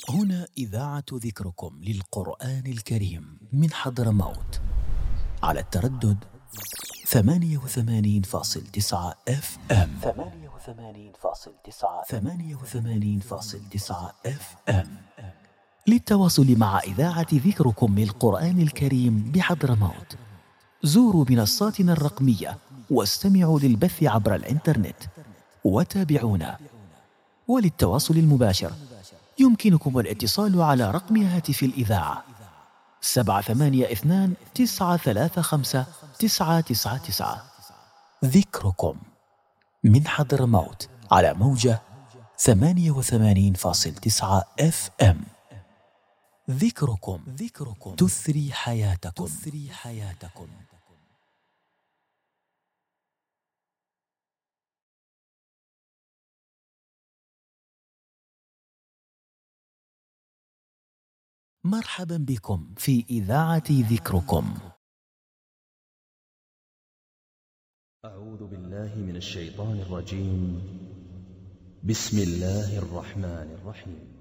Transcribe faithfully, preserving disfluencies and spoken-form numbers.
هنا إذاعة ذكركم للقرآن الكريم من حضرموت على التردد ثمانية وثمانين فاصل تسعة اف ام ثمانية وثمانين فاصل تسعة ثمانية وثمانين فاصل تسعة اف ام. للتواصل مع إذاعة ذكركم للقرآن الكريم بحضرموت زوروا منصاتنا الرقمية واستمعوا للبث عبر الإنترنت وتابعونا. وللتواصل المباشر يمكنكم الاتصال على رقم هاتف الإذاعة سبعة ثمانية اثنان تسعة ثلاثة خمسة تسعة تسعة تسعة. ذكركم من حضرموت على موجة ثمانية وثمانين فاصل تسعة اف ام. ذكركم ذكركم تثري حياتكم تثري حياتكم. مرحبا بكم في إذاعة ذكركم. أعوذ بالله من الشيطان الرجيم. بسم الله الرحمن الرحيم.